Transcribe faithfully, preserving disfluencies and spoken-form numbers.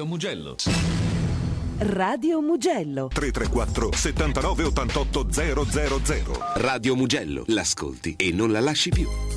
Radio Mugello. Radio Mugello. tre tre quattro settantanove ottantotto zero zero zero. Radio Mugello, l'ascolti e non la lasci più.